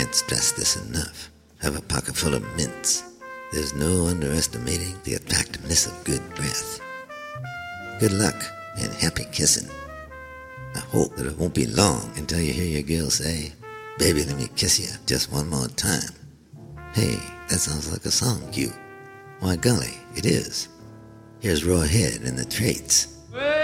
can't stress this enough. Have a pocket full of mints. There's no underestimating the attractiveness of good breath. Good luck and happy kissing. I hope that it won't be long until you hear your girl say, "Baby, let me kiss you just one more time." Hey, that sounds like a song cue. Why golly, it is. Here's Roy Head and the Traits.